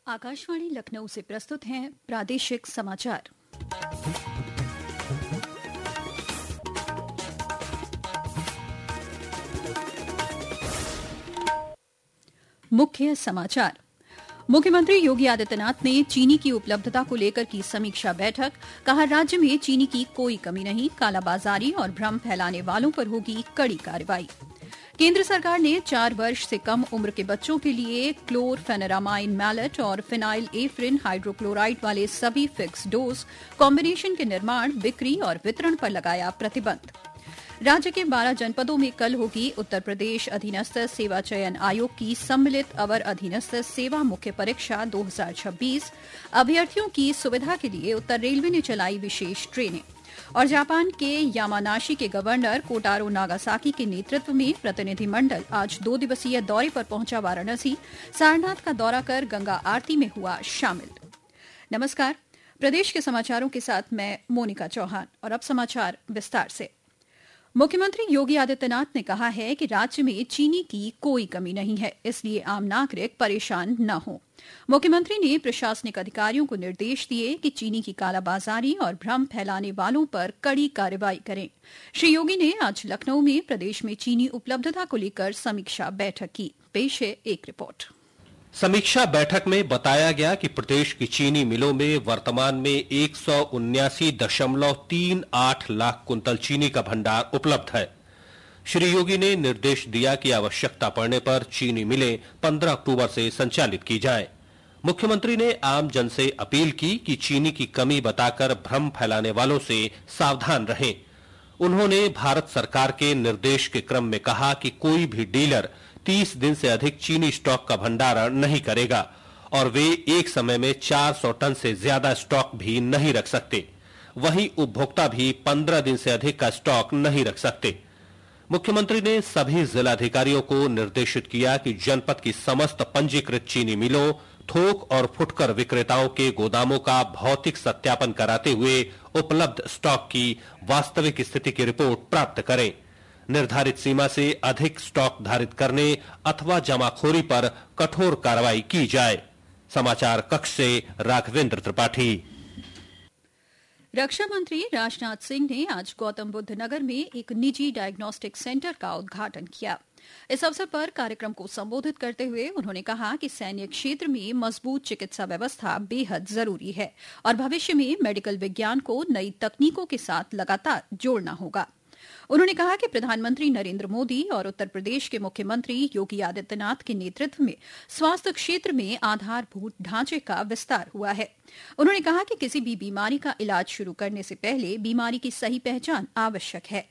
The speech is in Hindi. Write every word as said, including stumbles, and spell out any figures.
आकाशवाणी लखनऊ से प्रस्तुत हैं प्रादेशिक समाचार। मुख्य समाचार। मुख्यमंत्री योगी आदित्यनाथ ने चीनी की उपलब्धता को लेकर की समीक्षा बैठक। कहा, राज्य में चीनी की कोई कमी नहीं, कालाबाजारी और भ्रम फैलाने वालों पर होगी कड़ी कार्रवाई। केंद्र सरकार ने चार वर्ष से कम उम्र के बच्चों के लिए क्लोरफेनेरामाइन मैलेट और फिनाइल एफ्रिन हाइड्रोक्लोराइड वाले सभी फिक्स डोज कॉम्बिनेशन के निर्माण, बिक्री और वितरण पर लगाया प्रतिबंध। राज्य के बारह जनपदों में कल होगी उत्तर प्रदेश अधीनस्थ सेवा चयन आयोग की सम्मिलित अवर अधीनस्थ सेवा मुख्य परीक्षा दो हज़ार छब्बीस। अभ्यर्थियों की सुविधा के लिए उत्तर रेलवे ने चलाई विशेष ट्रेनें। और जापान के यामानाशी के गवर्नर कोटारो नागासाकी के नेतृत्व में प्रतिनिधिमंडल आज दो दिवसीय दौरे पर पहुंचा वाराणसी। सारनाथ का दौरा कर गंगा आरती में हुआ शामिल। नमस्कार, प्रदेश के समाचारों के साथ मैं मोनिका चौहान। और अब समाचार विस्तार से। मुख्यमंत्री योगी आदित्यनाथ ने कहा है कि राज्य में चीनी की कोई कमी नहीं है, इसलिए आम नागरिक परेशान न हो। मुख्यमंत्री ने प्रशासनिक अधिकारियों को निर्देश दिए कि चीनी की कालाबाजारी और भ्रम फैलाने वालों पर कड़ी कार्रवाई करें। श्री योगी ने आज लखनऊ में प्रदेश में चीनी उपलब्धता को लेकर समीक्षा बैठक की। पेश है एक रिपोर्ट। समीक्षा बैठक में बताया गया कि प्रदेश की चीनी मिलों में वर्तमान में एक सौ उन्यासी दशमलव तीन आठ लाख कुंतल चीनी का भंडार उपलब्ध है। श्री योगी ने निर्देश दिया कि आवश्यकता पड़ने पर चीनी मिलें पंद्रह अक्टूबर से संचालित की जाएं। मुख्यमंत्री ने आम जन से अपील की कि चीनी की कमी बताकर भ्रम फैलाने वालों से सावधान रहें। उन्होंने भारत सरकार के निर्देश के क्रम में कहा कि कोई भी डीलर तीस दिन से अधिक चीनी स्टॉक का भंडारण नहीं करेगा और वे एक समय में चार सौ टन से ज्यादा स्टॉक भी नहीं रख सकते। वहीं उपभोक्ता भी पंद्रह दिन से अधिक का स्टॉक नहीं रख सकते। मुख्यमंत्री ने सभी जिलाधिकारियों को निर्देशित किया कि जनपद की समस्त पंजीकृत चीनी मिलों, थोक और फुटकर विक्रेताओं के गोदामों का भौतिक सत्यापन कराते हुए उपलब्ध स्टॉक की वास्तविक स्थिति की रिपोर्ट प्राप्त करें। निर्धारित सीमा से अधिक स्टॉक धारित करने अथवा जमाखोरी पर कठोर कार्रवाई की जाए। समाचार कक्ष से राघवेंद्र त्रिपाठी। रक्षा मंत्री राजनाथ सिंह ने आज गौतम बुद्ध नगर में एक निजी डायग्नोस्टिक सेंटर का उद्घाटन किया। इस अवसर पर कार्यक्रम को संबोधित करते हुए उन्होंने कहा कि सैन्य क्षेत्र में मजबूत चिकित्सा व्यवस्था बेहद जरूरी है और भविष्य में मेडिकल विज्ञान को नई तकनीकों के साथ लगातार जोड़ना होगा। उन्होंने कहा कि प्रधानमंत्री नरेंद्र मोदी और उत्तर प्रदेश के मुख्यमंत्री योगी आदित्यनाथ के नेतृत्व में स्वास्थ्य क्षेत्र में आधारभूत ढांचे का विस्तार हुआ है। उन्होंने कहा कि किसी भी बीमारी का इलाज शुरू करने से पहले बीमारी की सही पहचान आवश्यक है।